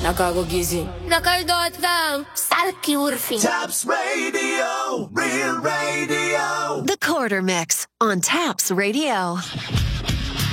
Nakagugising. Nakaldotang. Sarki urfing. Taps Radio, Real Radio. The Quarter Mix on Taps Radio.